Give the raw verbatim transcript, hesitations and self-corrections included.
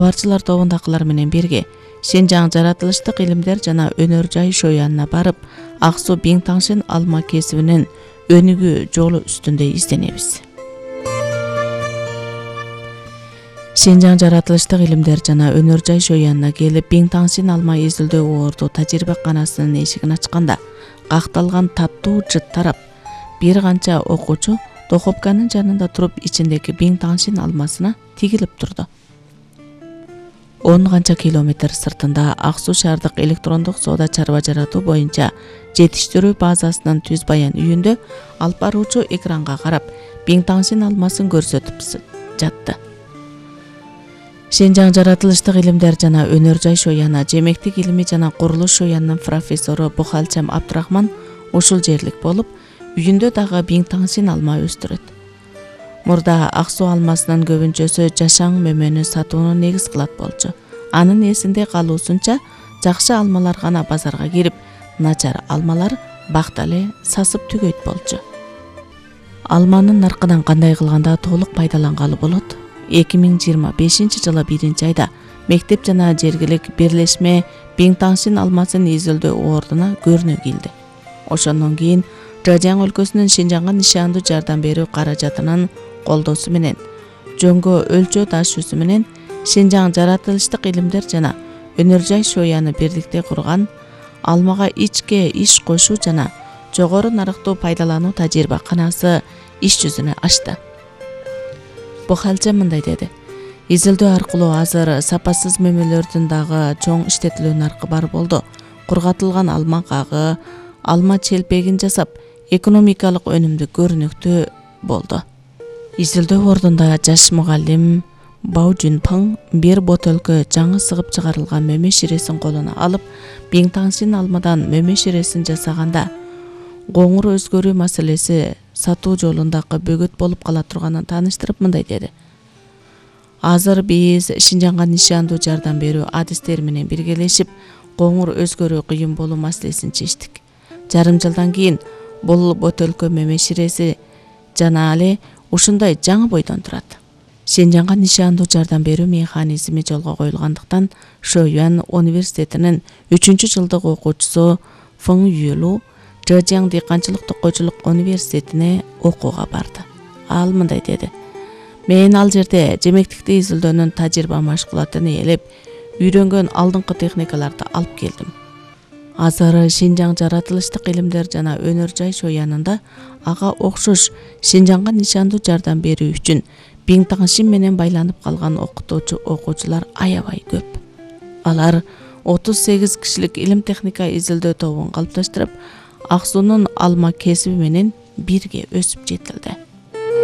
Барчылар тобундакылар менен бирге Шенжаң жаратылыштык илимдер жана өнөр жай шоу янына барып, Аксу Биңтаңшин алма кесибинин өнүгүү жолу үстүндө изденебиз. Шенжаң жаратылыштык илимдер жана өнөр жай шоу янына келип, Биңтаңшин алма изилдөө оорду тажрыйбаканасынын эшигин ачканда, какталган таттуу жыт тарап, бир канча окуучу Дохопканын жанында туруп ичиндеги Биңтаңшин алмасына тигилип турду. он канча километр сыртында Аксу шаардык электрондук соода чарба жаратуу боюнча жетиштирүү базасынын түз баян үйүндө алып баруучу экранга карап, Биңтаңшин алмасын көрсөтүп жатты. Шенжаң жаратылыштык илимдер жана өнөр жай шоу яна жемектик илими жана курулуш шоу янынын профессору Бухалчам Абдрахман ушул жерлик болуп, үйүндө дагы Биңтаңшин алма өстүрөт. Мурда Аксу алмасынын көбүнчөсү жашаң мөмөнү сатууну негиз кылат болчу. Анын эсинде калуусунча жакшы алмалар гана базарга кирип, начар алмалар бакта эле сасып түгөйт болчу. Алманын наркынан кандай кылганда толук пайдалангалы болот? эки миң жыйырма бешинчи жылы биринчи айда мектеп жана жергилик бирлешме Биңтаңшин алмасын изилдөө ордуна көрүнө келди. Ошондон кийин Жажаң өлкөсүнүн Шенжаңга нишандуу жардам берүү каражатынын колдоосу менен, жөнгө өлчөө ташуусу менен Шенжаң жаратылыштык илимдер жана өнөр жай шоу яны бирликте курган алмага ичке иш кошуу жана жогору нарыктуу пайдалануу тажрыйбаканасы иш жүзүнө ачты. Бухалча мындай деди: изилдөө аркылуу азыр сапасыз мөмөлөрдүн дагы чоң иштетилүү наркы бар болду. Кургатылган алма кагы, алма челпегин жасап, экономикалык өнүмдү көрүнүктүү болду. Изилдөө ордунда жаш мугалим Бау Жунпаң бир бөтөлкө жаңы сыгып чыгарылган мөмө ширесин колуна алып, Биңтаңшин алмадан мөмө ширесин жасаганда, коңур өзгөрүү маселеси сатуу жолундагы бөгөт болуп кала турганын тааныштырып мындай деди: азыр биз Шенжаңга нишандуу жардам берүү адистери менен биргелешип, коңур өзгөрүү кыйын болуу маселесин чечтик. Жарым жылдан кийин бул бөтөлкө мөмө ширеси жана эле ушундай жаңы бойдон турат. Шенжаңга нишандуу жардам берүү механизми жолго коюлгандыктан Шоюан университетинин үчүнчү жылдык окуучусу Фың Юлу Жажаң дыйканчылык токойчулук университетине окууга барды. Ал мындай деди: мен ал жерде жемектикти изилдөөнүн тажрыйба машкулатын ээлеп, үйрөнгөн алдыңкы техникаларды алып келдим. Азыр Шенжаң жаратылыштык илимдер жана өнөр жай шоу янында ага окшош Шенжаңга нишандуу жардам берүү үчүн Биңтаңшин менен байланып калган окутуучу окуучулар аябай көп. Алар отуз сегиз кишилик илим техника изилдөө тобун калыпташтырып, Аксунун алма кесиби менен бирге өсүп жетилди.